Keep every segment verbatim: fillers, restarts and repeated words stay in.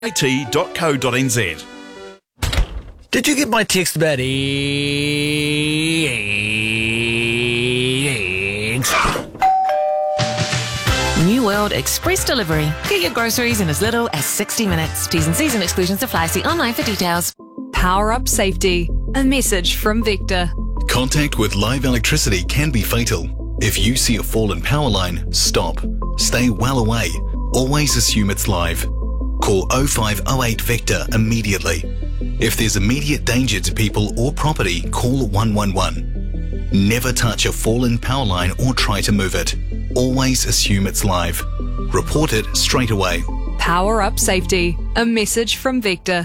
I T dot co dot n z. Did you get my text about eggs? New World Express Delivery. Get your groceries in as little as sixty minutes. T's and C's and exclusions apply. See online for details. Power up safety. A message from Vector. Contact with live electricity can be fatal. If you see a fallen power line, stop. Stay well away. Always assume it's live. Call oh five oh eight Vector immediately. If there's immediate danger to people or property, call one one one. Never touch a fallen power line or try to move it. Always assume it's live. Report it straight away. Power up safety. A message from Vector.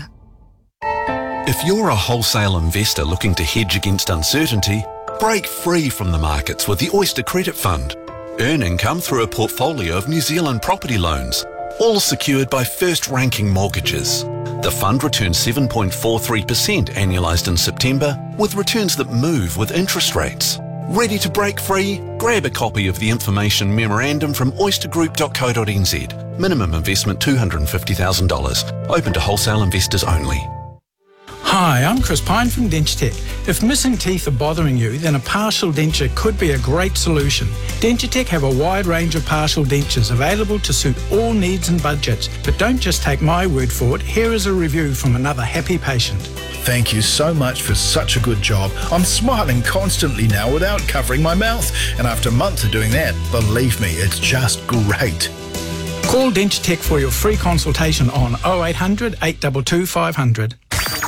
If you're a wholesale investor looking to hedge against uncertainty, break free from the markets with the Oyster Credit Fund. Earn income through a portfolio of New Zealand property loans, all secured by first-ranking mortgages. The fund returns seven point four three percent annualised in September, with returns that move with interest rates. Ready to break free? Grab a copy of the information memorandum from oyster group dot co dot n z. Minimum investment two hundred fifty thousand dollars. Open to wholesale investors only. Hi, I'm Chris Pine from Dentitech. If missing teeth are bothering you, then a partial denture could be a great solution. Dentitech have a wide range of partial dentures available to suit all needs and budgets. But don't just take my word for it. Here is a review from another happy patient. Thank you so much for such a good job. I'm smiling constantly now without covering my mouth. And after months of doing that, believe me, it's just great. Call Dentitech for your free consultation on oh eight hundred, eight two two, five hundred.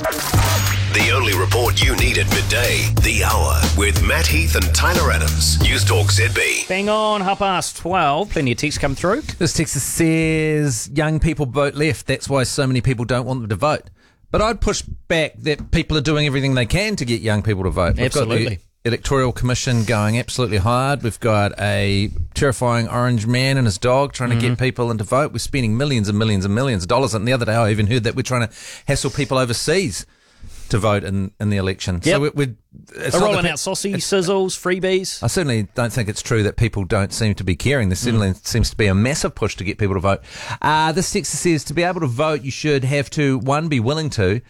The only report you need at midday, The Hour, with Matt Heath and Tyler Adams. News Talk Z B. Bang on, half past twelve. Plenty of texts come through. This text says, young people vote left. That's why so many people don't want them to vote. But I'd push back that people are doing everything they can to get young people to vote. We've Absolutely. got the Electoral Commission going absolutely hard. We've got a terrifying orange man and his dog trying to mm-hmm. get people in to vote. We're spending millions and millions and millions of dollars. And the other day I even heard that we're trying to hassle people overseas to vote in, in the election. Yep. So we're, we're it's They're not rolling the, out saucy, sizzles, freebies. I certainly don't think it's true that people don't seem to be caring. There certainly mm. seems to be a massive push to get people to vote. Uh, this text says, to be able to vote, you should have to, one, be willing to,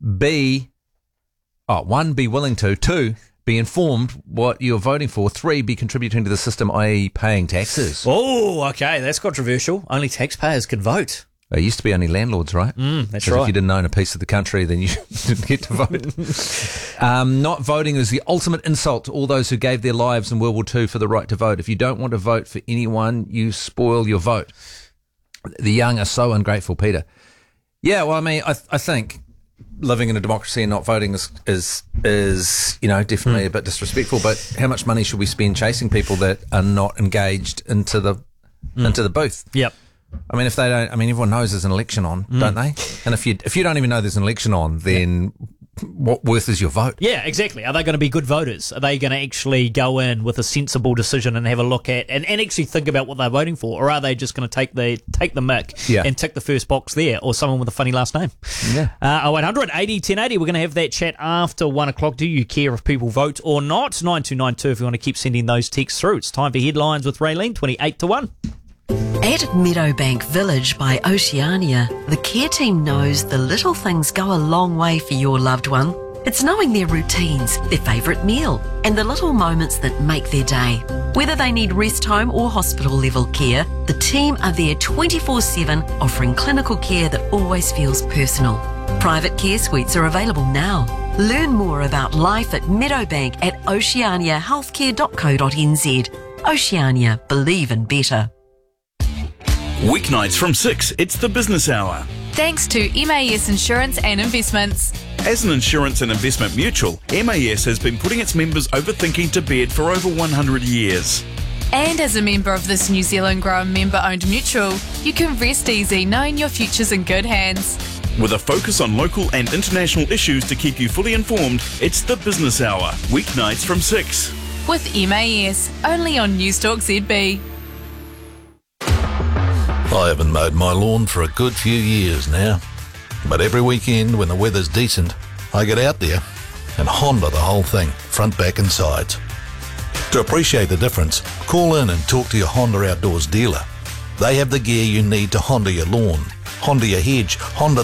B, oh, one, be willing to, two, be informed what you're voting for, three, be contributing to the system, that is paying taxes. Oh, okay, that's controversial. Only taxpayers can vote. It used to be only landlords, right? Mm, that's so right. If you didn't own a piece of the country, then you didn't get to vote. um, not voting is the ultimate insult to all those who gave their lives in World War Two for the right to vote. If you don't want to vote for anyone, you spoil your vote. The young are so ungrateful, Peter. Yeah, well, I mean, I, I think living in a democracy and not voting is, is, is you know, definitely mm. a bit disrespectful. But how much money should we spend chasing people that are not engaged into the mm. into the booth? Yep. I mean, if they don't, I mean, everyone knows there's an election on, mm. don't they? And if you if you don't even know there's an election on, then yeah. what worth is your vote? Yeah, exactly. Are they going to be good voters? Are they going to actually go in with a sensible decision and have a look at and, and actually think about what they're voting for, or are they just going to take the take the mick yeah. and tick the first box there, or someone with a funny last name? Yeah. Uh, oh eight hundred, eighty, ten eighty. We're going to have that chat after one o'clock. Do you care if people vote or not? nine two nine two if you want to keep sending those texts through. It's time for headlines with Raylene, twenty-eight to one. At Meadowbank Village by Oceania, the care team knows the little things go a long way for your loved one. It's knowing their routines, their favourite meal, and the little moments that make their day. Whether they need rest home or hospital level care, the team are there twenty-four seven, offering clinical care that always feels personal. Private care suites are available now. Learn more about life at Meadowbank at oceania healthcare dot co dot n z. Oceania, believe in better. Weeknights from six, it's the Business Hour. Thanks to M A S Insurance and Investments. As an insurance and investment mutual, M A S has been putting its members overthinking to bed for over one hundred years. And as a member of this New Zealand grown member-owned mutual, you can rest easy knowing your future's in good hands. With a focus on local and international issues to keep you fully informed, it's the Business Hour, weeknights from six. With M A S, only on News Talk Z B. I haven't mowed my lawn for a good few years now, but every weekend when the weather's decent, I get out there and Honda the whole thing, front, back and sides. To appreciate the difference, call in and talk to your Honda Outdoors dealer. They have the gear you need to Honda your lawn. Honda your hedge, Honda